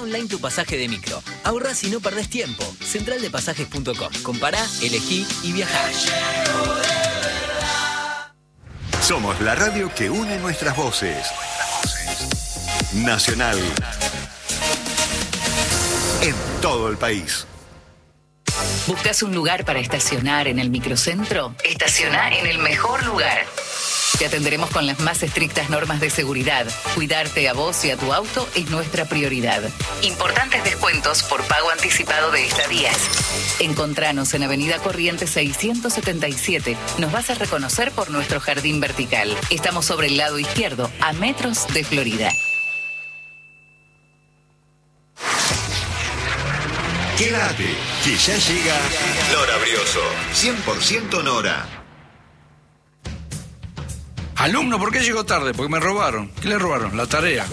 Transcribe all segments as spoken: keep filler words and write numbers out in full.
online tu pasaje de micro. Ahorrás y no perdés tiempo. central de pasajes punto com. Compará, elegí y viajá. Somos la radio que une nuestras voces. Nacional. En todo el país. ¿Buscas un lugar para estacionar en el microcentro? Estaciona en el mejor lugar. Te atenderemos con las más estrictas normas de seguridad. Cuidarte a vos y a tu auto es nuestra prioridad. Importantes descuentos por pago anticipado de estadías. Encontranos en Avenida Corrientes seiscientos setenta y siete. Nos vas a reconocer por nuestro jardín vertical. Estamos sobre el lado izquierdo, a metros de Florida. Quédate, que ya llega Nora Brioso. cien por ciento Nora. Alumno, ¿por qué llegó tarde? Porque me robaron. ¿Qué le robaron? La tarea.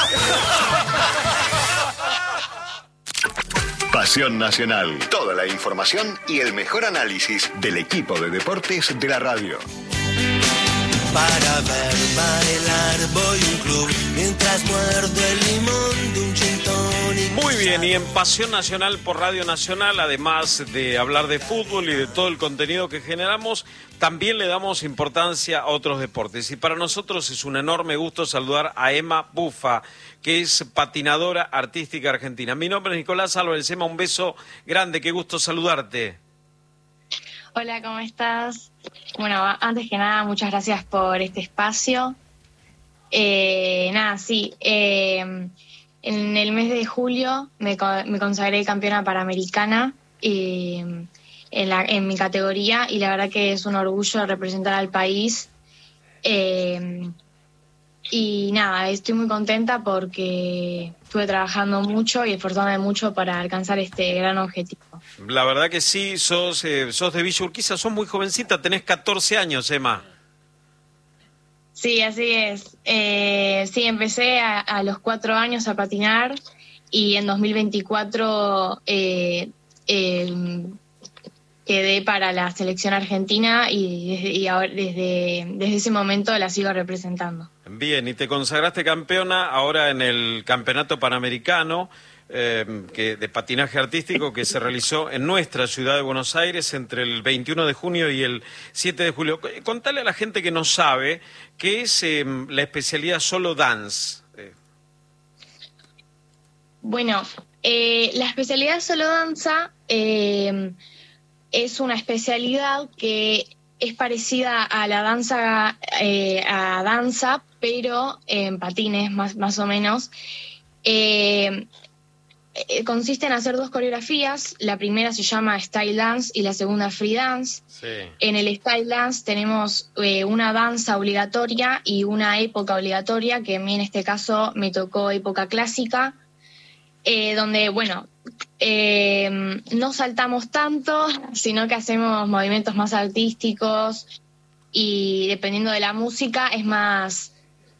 Pasión Nacional. Toda la información y el mejor análisis del equipo de deportes de la radio. Para ver bailar voy a un club mientras muerdo el limón de un gin tonic. Muy bien, y en Pasión Nacional por Radio Nacional, además de hablar de fútbol y de todo el contenido que generamos, también le damos importancia a otros deportes. Y para nosotros es un enorme gusto saludar a Emma Bufa, que es patinadora artística argentina. Mi nombre es Nicolás Álvarez. Emma, un beso grande, qué gusto saludarte. Hola, ¿cómo estás? Bueno, antes que nada, muchas gracias por este espacio. Eh, nada, sí, eh, en el mes de julio me, me consagré campeona panamericana eh, en, la, en mi categoría, y la verdad que es un orgullo representar al país. Eh, y nada, estoy muy contenta porque estuve trabajando mucho y esforzándome mucho para alcanzar este gran objetivo. La verdad que sí, sos, eh, sos de Villa Urquiza, sos muy jovencita, tenés catorce años, Emma. Sí, así es. Eh, sí, empecé a, a los cuatro años a patinar, y en dos mil veinticuatro eh, eh, quedé para la selección argentina, y, desde, y ahora, desde, desde ese momento la sigo representando. Bien, y te consagraste campeona ahora en el Campeonato Panamericano eh, que, de patinaje artístico que se realizó en nuestra ciudad de Buenos Aires entre el veintiuno de junio y el siete de julio. Contale a la gente que no sabe qué es eh, la especialidad solo dance. Eh. Bueno, eh, la especialidad solo danza eh, es una especialidad que es parecida a la danza, eh, a danza, pero en patines más, más o menos. Eh, eh, consiste en hacer dos coreografías. La primera se llama Style Dance y la segunda Free Dance. Sí. En el Style Dance tenemos eh, una danza obligatoria y una época obligatoria, que a mí en este caso me tocó época clásica, eh, donde, bueno, eh, no saltamos tanto, sino que hacemos movimientos más artísticos, y dependiendo de la música es más,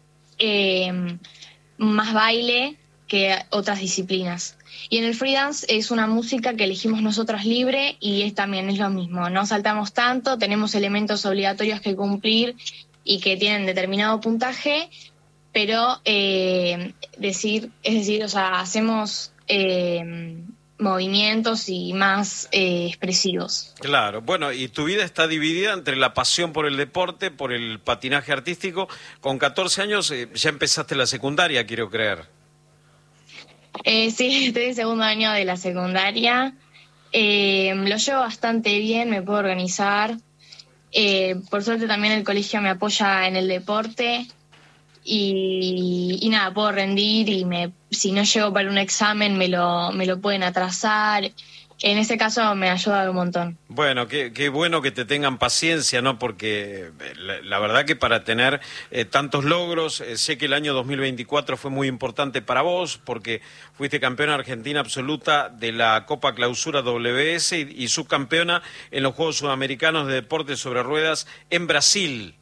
eh, más baile que otras disciplinas. Y en el free dance es una música que elegimos nosotros libre, y es también es lo mismo, no saltamos tanto, tenemos elementos obligatorios que cumplir y que tienen determinado puntaje, pero eh, decir, es decir, o sea, hacemos eh, movimientos y más eh, expresivos. Claro, bueno, y tu vida está dividida entre la pasión por el deporte, por el patinaje artístico. Con catorce años eh, ya empezaste la secundaria, quiero creer. Eh, sí, estoy en segundo año de la secundaria. Eh, lo llevo bastante bien, me puedo organizar. Eh, por suerte también el colegio me apoya en el deporte. Y, y nada, puedo rendir, y me, si no llego para un examen me lo, me lo pueden atrasar. En ese caso me ayuda un montón. Bueno, qué, qué bueno que te tengan paciencia, ¿no? Porque la, la verdad que para tener eh, tantos logros, eh, sé que el año dos mil veinticuatro fue muy importante para vos, porque fuiste campeona argentina absoluta de la Copa Clausura W S y, y subcampeona en los Juegos Sudamericanos de Deportes sobre Ruedas en Brasil.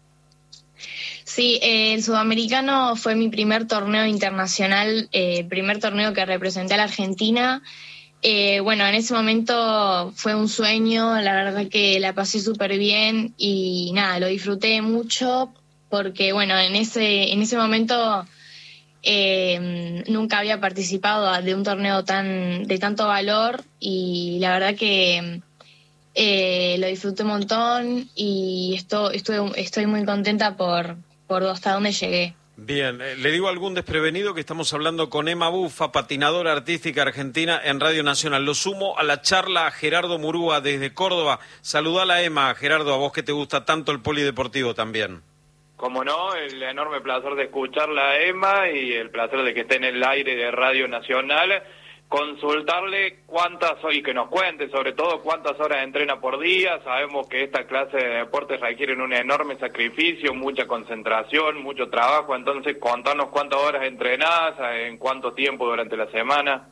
Sí, eh, el sudamericano fue mi primer torneo internacional, eh, primer torneo que representé a la Argentina. Eh, bueno, en ese momento fue un sueño, la verdad que la pasé súper bien y nada, lo disfruté mucho porque, bueno, en ese, en ese momento Eh, nunca había participado de un torneo tan de tanto valor y la verdad que eh, lo disfruté un montón y esto, estoy, estoy muy contenta por, por hasta dónde llegué. Bien, eh, le digo a algún desprevenido que estamos hablando con Emma Bufa, patinadora artística argentina en Radio Nacional. Lo sumo a la charla a Gerardo Murúa desde Córdoba. Saludala, Emma. Gerardo, a vos que te gusta tanto el polideportivo también. Como no, el enorme placer de escucharla a Emma y el placer de que esté en el aire de Radio Nacional. Consultarle cuántas, y que nos cuente sobre todo cuántas horas entrena por día. Sabemos que esta clase de deportes requieren un enorme sacrificio, mucha concentración, mucho trabajo. Entonces, contanos cuántas horas entrenás, en cuánto tiempo durante la semana.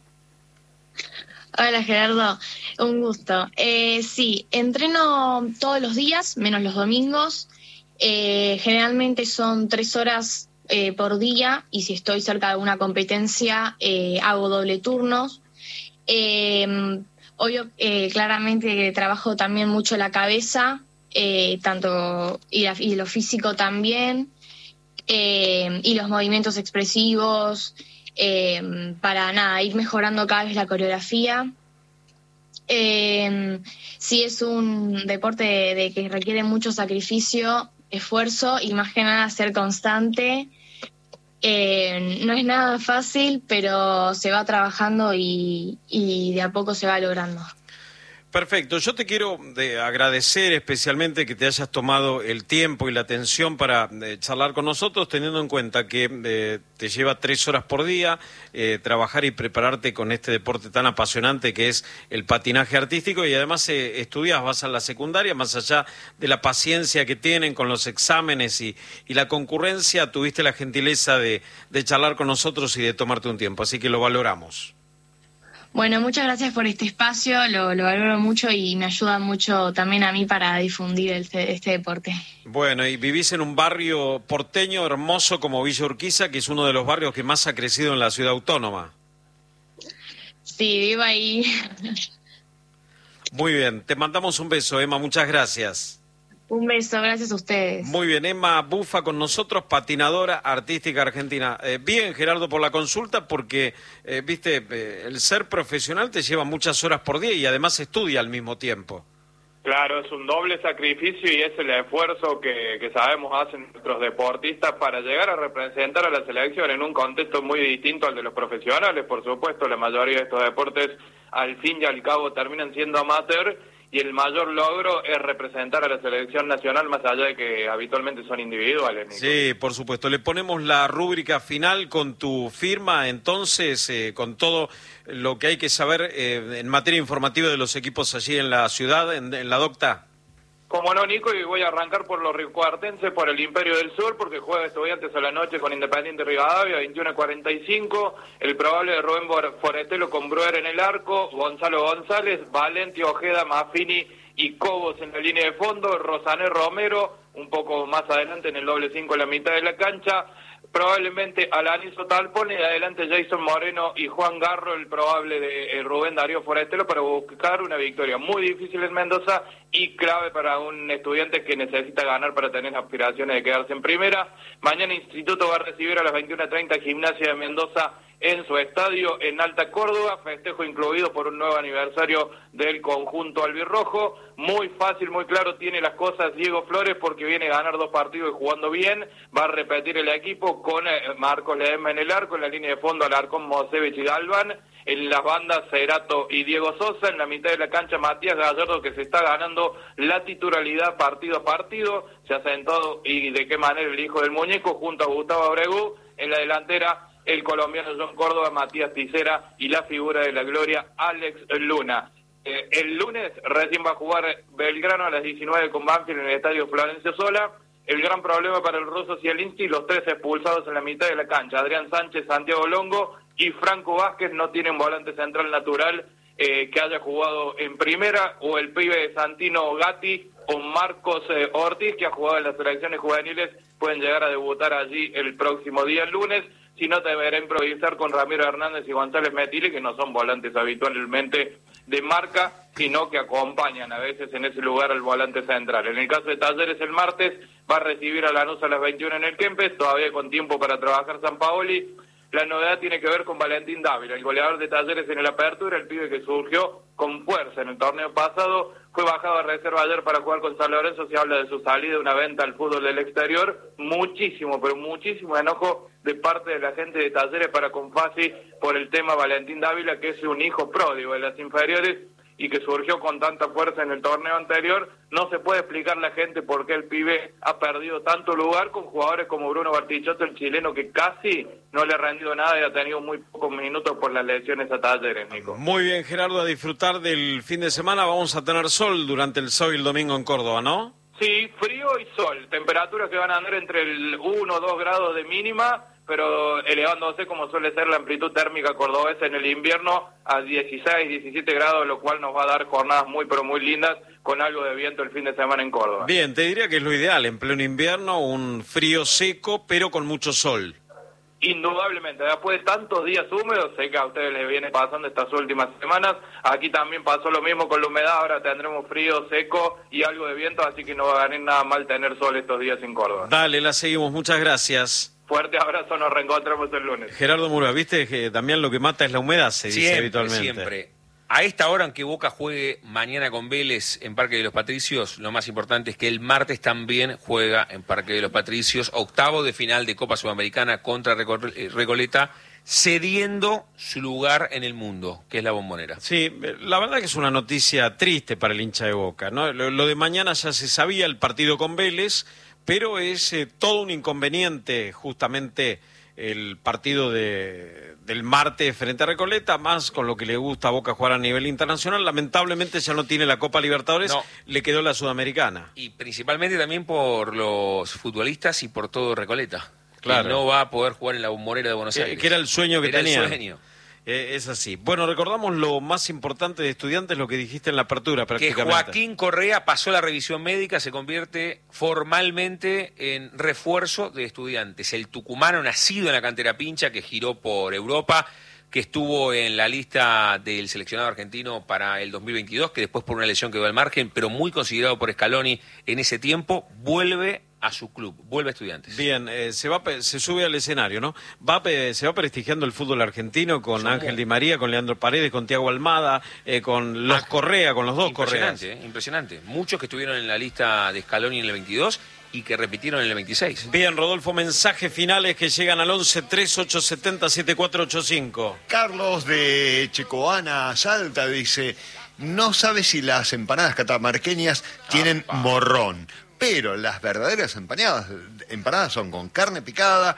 Hola Gerardo, un gusto. Eh, sí, entreno todos los días, menos los domingos. Eh, generalmente son tres horas eh, por día y si estoy cerca de una competencia eh, hago doble turnos. Eh, obvio, eh, claramente trabajo también mucho la cabeza, eh, tanto y, la, y lo físico también, eh, y los movimientos expresivos, eh, para nada, ir mejorando cada vez la coreografía. Eh, sí es un deporte de, de que requiere mucho sacrificio, esfuerzo y más que nada ser constante. Eh, no es nada fácil, pero se va trabajando y, y de a poco se va logrando. Perfecto, yo te quiero de agradecer especialmente que te hayas tomado el tiempo y la atención para eh, charlar con nosotros, teniendo en cuenta que eh, te lleva tres horas por día eh, trabajar y prepararte con este deporte tan apasionante que es el patinaje artístico y además eh, estudias, vas a la secundaria, más allá de la paciencia que tienen con los exámenes y, y la concurrencia, tuviste la gentileza de, de charlar con nosotros y de tomarte un tiempo, así que lo valoramos. Bueno, muchas gracias por este espacio, lo, lo valoro mucho y me ayuda mucho también a mí para difundir el, este deporte. Bueno, y vivís en un barrio porteño hermoso como Villa Urquiza, que es uno de los barrios que más ha crecido en la ciudad autónoma. Sí, vivo ahí. Muy bien, te mandamos un beso, Emma, muchas gracias. Un beso, gracias a ustedes. Muy bien, Emma Bufa con nosotros, patinadora artística argentina. Eh, bien, Gerardo, por la consulta, porque, eh, viste, eh, el ser profesional te lleva muchas horas por día y además estudia al mismo tiempo. Claro, es un doble sacrificio y es el esfuerzo que, que sabemos hacen nuestros deportistas para llegar a representar a la selección en un contexto muy distinto al de los profesionales. Por supuesto, la mayoría de estos deportes al fin y al cabo terminan siendo amateur y el mayor logro es representar a la selección nacional más allá de que habitualmente son individuales, Nico. Sí, por supuesto. Le ponemos la rúbrica final con tu firma, entonces, eh, con todo lo que hay que saber eh, en materia informativa de los equipos allí en la ciudad, en, en la Docta. Como no, Nico, y voy a arrancar por los ricuartenses, por el Imperio del Sur, porque juega Estudiantes a la noche con Independiente Rivadavia, veintiuno cuarenta y cinco, el probable de Rubén Forestelo con Bruer en el arco, Gonzalo González, Valenti, Ojeda, Maffini y Cobos en la línea de fondo, Rosané Romero, un poco más adelante en el doble cinco en la mitad de la cancha, probablemente Alanizo Talpone, y adelante Jason Moreno y Juan Garro, el probable de eh, Rubén Darío Forestelo, para buscar una victoria muy difícil en Mendoza y clave para un estudiante que necesita ganar para tener aspiraciones de quedarse en primera. Mañana Instituto va a recibir a las veintiuna treinta Gimnasia de Mendoza en su estadio en Alta Córdoba, festejo incluido por un nuevo aniversario del conjunto albirrojo. Muy fácil, muy claro tiene las cosas Diego Flores porque viene a ganar dos partidos y jugando bien. Va a repetir el equipo con eh, Marcos Ledesma en el arco, en la línea de fondo Alarcón, Mosevich y Galván. En las bandas Cerato y Diego Sosa, en la mitad de la cancha Matías Gallardo, que se está ganando la titularidad partido a partido, se ha sentado y de qué manera el hijo del muñeco junto a Gustavo Abregu. En la delantera el colombiano John Córdoba, Matías Ticera y la figura de la gloria Alex Luna. Eh, el lunes recién va a jugar Belgrano a las diecinueve con Banfield en el estadio Florencio Sola. El gran problema para el ruso Zielinski, los tres expulsados en la mitad de la cancha, Adrián Sánchez, Santiago Longo y Franco Vázquez, no tienen volante central natural eh, que haya jugado en primera, o el pibe de Santino Gatti o Marcos eh, Ortiz, que ha jugado en las selecciones juveniles, pueden llegar a debutar allí el próximo día, el lunes. Si no, deberá improvisar con Ramiro Hernández y González Metili, que no son volantes habitualmente de marca, sino que acompañan a veces en ese lugar al volante central. En el caso de Talleres, el martes va a recibir a Lanús a las veintiuna en el Kempes, todavía con tiempo para trabajar Sampaoli. La novedad tiene que ver con Valentín Dávila, el goleador de Talleres en el Apertura, el pibe que surgió con fuerza en el torneo pasado, fue bajado a reserva ayer para jugar con San Lorenzo. Se habla de su salida, una venta al fútbol del exterior, muchísimo, pero muchísimo enojo de parte de la gente de Talleres para con Fassi por el tema Valentín Dávila, que es un hijo pródigo de las inferiores y que surgió con tanta fuerza en el torneo anterior. No se puede explicar la gente por qué el pibe ha perdido tanto lugar con jugadores como Bruno Bartichotto, el chileno, que casi no le ha rendido nada y ha tenido muy pocos minutos por las lesiones a Talleres, Nico. Muy bien, Gerardo, a disfrutar del fin de semana. Vamos a tener sol durante el sábado y el domingo en Córdoba, ¿no? Sí, frío y sol, temperaturas que van a andar entre el uno o dos grados de mínima, pero elevándose como suele ser la amplitud térmica cordobesa en el invierno a dieciséis, diecisiete grados, lo cual nos va a dar jornadas muy pero muy lindas con algo de viento el fin de semana en Córdoba. Bien, te diría que es lo ideal, en pleno invierno, un frío seco pero con mucho sol. Indudablemente, después de tantos días húmedos, sé que a ustedes les viene pasando estas últimas semanas, aquí también pasó lo mismo con la humedad, ahora tendremos frío, seco y algo de viento, así que no va a venir nada mal tener sol estos días en Córdoba. Dale, la seguimos, muchas gracias. Fuerte abrazo, nos reencontramos el lunes. Gerardo Murúa, viste que también lo que mata es la humedad, se dice Siempre, habitualmente. siempre. A esta hora, aunque Boca juegue mañana con Vélez en Parque de los Patricios, lo más importante es que el martes también juega en Parque de los Patricios, octavo de final de Copa Sudamericana contra Recoleta, cediendo su lugar en el mundo, que es la Bombonera. Sí, la verdad que es una noticia triste para el hincha de Boca, ¿no? Lo, lo de mañana ya se sabía, el partido con Vélez, pero es eh, todo un inconveniente justamente el partido de, del martes frente a Recoleta, más con lo que le gusta a Boca jugar a nivel internacional. Lamentablemente ya no tiene la Copa Libertadores, no. Le quedó la Sudamericana. Y principalmente también por los futbolistas y por todo Recoleta. Claro. Que no va a poder jugar en la Bombonera de Buenos Aires. Que, que era el sueño que era tenía. El sueño. Eh, es así. Bueno, recordamos lo más importante de Estudiantes, lo que dijiste en la apertura prácticamente. Que Joaquín Correa pasó la revisión médica, se convierte formalmente en refuerzo de Estudiantes. El tucumano nacido en la cantera pincha, que giró por Europa, que estuvo en la lista del seleccionado argentino para el dos mil veintidós, que después por una lesión quedó al margen, pero muy considerado por Scaloni en ese tiempo, vuelve a su club, vuelve a Estudiantes. Bien, eh, se va se sube al escenario, ¿no? Va se va prestigiando el fútbol argentino con Somos. Ángel Di María, con Leandro Paredes, con Tiago Almada, eh, con los ah, Correa, con los dos Correas. Impresionante, eh, impresionante. Muchos que estuvieron en la lista de Scaloni en el veintidós y que repitieron en el veintiséis. Bien, Rodolfo, mensajes finales que llegan al once tres ocho siete cero siete cuatro ocho cinco. Carlos de Checoana, Salta, dice, no sabe si las empanadas catamarqueñas tienen ah, morrón, pero las verdaderas empanadas, empanadas son con carne picada,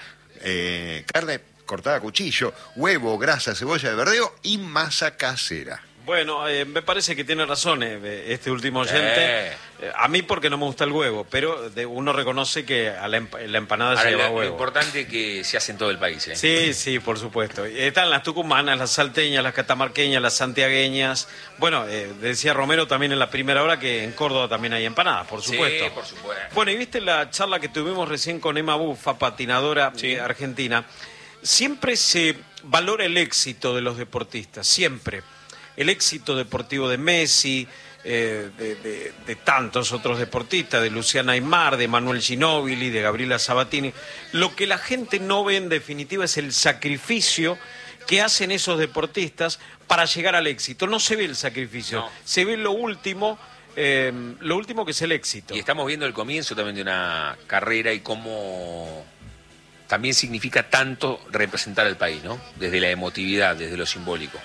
eh, carne cortada a cuchillo, huevo, grasa, cebolla de verdeo y masa casera. Bueno, eh, me parece que tiene razón eh, este último oyente. Eh. Eh, a mí porque no me gusta el huevo, pero de, uno reconoce que a la, emp la empanada Ahora, se lleva lo, huevo. Lo importante es que se hace en todo el país. ¿eh? Sí, sí, por supuesto. Están las tucumanas, las salteñas, las catamarqueñas, las santiagueñas. Bueno, eh, decía Romero también en la primera hora que en Córdoba también hay empanadas, por supuesto. Sí, por supuesto. Bueno, y viste la charla que tuvimos recién con Emma Bufa, patinadora sí. eh, argentina. Siempre se valora el éxito de los deportistas, siempre. El éxito deportivo de Messi, eh, de, de, de tantos otros deportistas, de Luciana Aymar, de Manuel Ginóbili, de Gabriela Sabatini. Lo que la gente no ve en definitiva es el sacrificio que hacen esos deportistas para llegar al éxito. No se ve el sacrificio, no. Se ve lo último, eh, lo último que es el éxito. Y estamos viendo el comienzo también de una carrera y cómo también significa tanto representar al país, ¿no? Desde la emotividad, desde lo simbólico.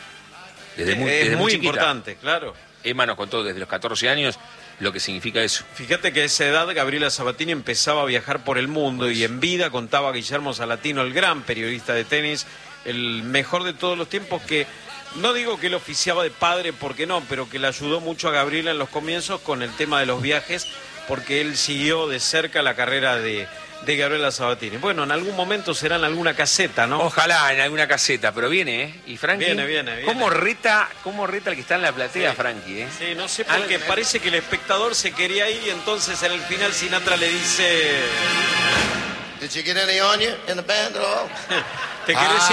Desde muy, es desde muy, muy importante, claro. Emma nos contó desde los catorce años lo que significa eso. Fíjate que a esa edad Gabriela Sabatini empezaba a viajar por el mundo pues. Y en vida contaba a Guillermo Salatino, el gran periodista de tenis, el mejor de todos los tiempos, que no digo que él oficiaba de padre, porque no, pero que le ayudó mucho a Gabriela en los comienzos con el tema de los viajes, porque él siguió de cerca la carrera de... de Gabriela Sabatini. Bueno, en algún momento será en alguna caseta, ¿no? Ojalá en alguna caseta, pero viene, ¿eh? Y Frankie, viene, viene, viene. ¿Cómo reta, cómo reta el que está en la platea, sí. Frankie, eh? Sí, no sé por qué, parece que el espectador se quería ir y entonces en el final Sinatra le dice... Did you get any on you in the band at all? ¿Te querés ir?